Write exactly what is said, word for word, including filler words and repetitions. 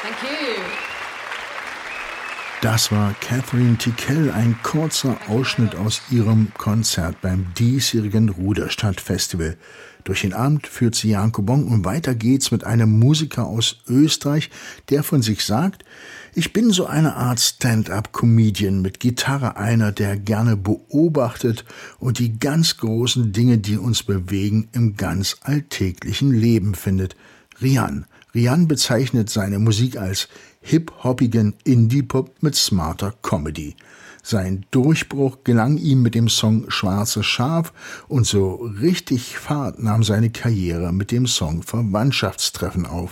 Thank you. Das war Catherine Tickell, ein kurzer Ausschnitt aus ihrem Konzert beim diesjährigen Ruderstadt-Festival. Durch den Abend führt sie Janko Bonk und weiter geht's mit einem Musiker aus Österreich, der von sich sagt: Ich bin so eine Art Stand-up-Comedian mit Gitarre, einer, der gerne beobachtet und die ganz großen Dinge, die uns bewegen, im ganz alltäglichen Leben findet. Rian. Rian bezeichnet seine Musik als hip-hoppigen Indie-Pop mit smarter Comedy. Sein Durchbruch gelang ihm mit dem Song Schwarzes Schaf und so richtig Fahrt nahm seine Karriere mit dem Song Verwandtschaftstreffen auf.